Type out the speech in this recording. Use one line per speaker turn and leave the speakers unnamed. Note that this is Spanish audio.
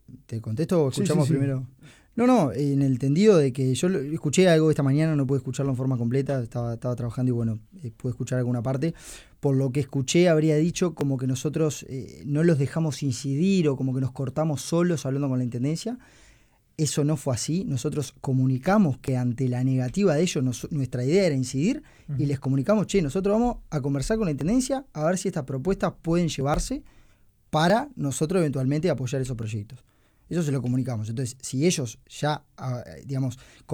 ¿Te contesto o
Sí,
escuchamos
sí, sí.
primero? No, en el entendido de que yo escuché algo esta mañana, no pude escucharlo en forma completa, estaba trabajando y bueno, pude escuchar alguna parte. Por lo que escuché, habría dicho como que nosotros no los dejamos incidir o como que nos cortamos solos hablando con la intendencia. Eso no fue así. Nosotros comunicamos que ante la negativa de ellos, nuestra idea era incidir y
Ujú.
les comunicamos, che, nosotros vamos a conversar con la intendencia a ver si estas propuestas pueden llevarse para nosotros eventualmente apoyar esos proyectos. Eso se lo comunicamos. Entonces, si ellos ya, digamos,